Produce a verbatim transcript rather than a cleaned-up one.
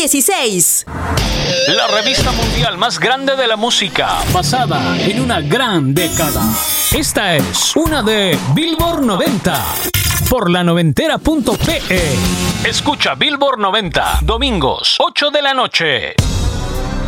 dieciséis. La revista mundial más grande de la música, basada en una gran década. Esta es una de Billboard noventa por la noventera punto pe. Escucha Billboard noventa, domingos, ocho de la noche.